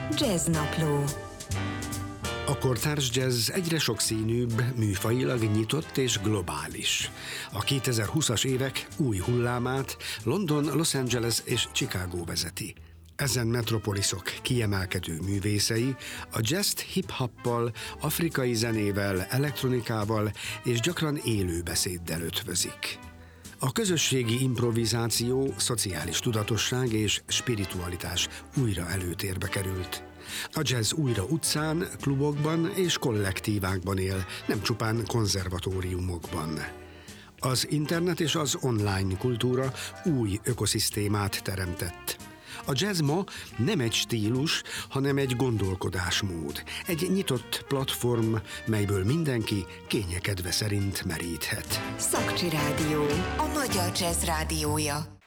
Jazznapló. A kortárs jazz egyre sokszínűbb, műfajilag nyitott és globális. A 2020-as évek új hullámát London, Los Angeles és Chicago vezeti. Ezen metropoliszok kiemelkedő művészei a jazzt hip-hoppal, afrikai zenével, elektronikával és gyakran élő beszéddel ötvözik. A közösségi improvizáció, szociális tudatosság és spiritualitás újra előtérbe került. A jazz újra utcán, klubokban és kollektívákban él, nem csupán konzervatóriumokban. Az internet és az online kultúra új ökoszisztémát teremtett. A jazz ma nem egy stílus, hanem egy gondolkodásmód, egy nyitott platform, melyből mindenki kényekedve szerint meríthet. Szakcsi Rádió, a magyar jazz rádiója.